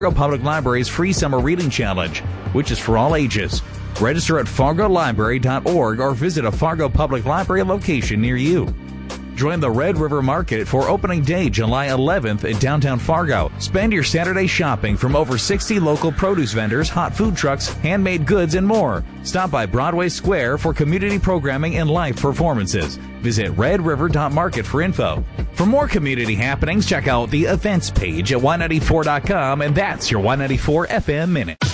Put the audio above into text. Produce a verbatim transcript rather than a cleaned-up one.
Fargo Public Library's free summer reading challenge, which is for all ages. Register at fargo library dot org or visit a Fargo Public Library location near you. Join the Red River Market for opening day July eleventh in downtown Fargo. Spend your Saturday shopping from over sixty local produce vendors, hot food trucks, handmade goods, and more. Stop by Broadway Square for community programming and live performances. Visit red river dot market for info. For more community happenings, check out the events page at Y ninety-four dot com, and that's your Y ninety-four F M Minute.